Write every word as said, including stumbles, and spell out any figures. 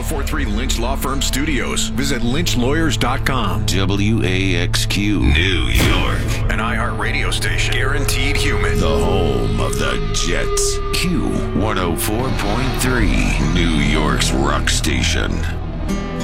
forty-three Lynch Law Firm Studios. Visit lynch lawyers dot com. W A X Q, New York. An iHeart radio station. Guaranteed human. The home of the Jets. Q one oh four point three, New York's rock station.